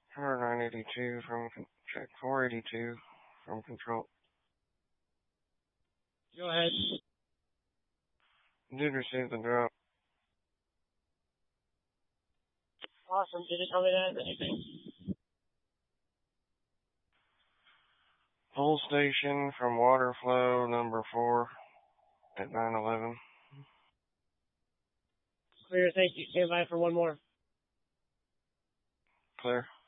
Tower 982 check 482 from control. Go ahead. Did receive the drop. Awesome. Did it tell me that? Anything? Full station from water flow number 4 at 911. Clear, thank you. Stand by for one more. Clear.